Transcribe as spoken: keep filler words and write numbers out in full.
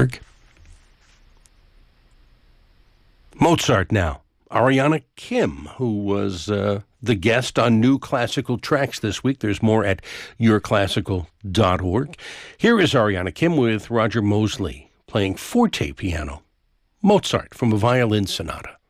Mozart now. Ariana Kim, who was uh, the guest on New Classical Tracks this week. There's more at your classical dot org. Here is Ariana Kim with Roger Mosley playing forte piano. Mozart from a violin sonata.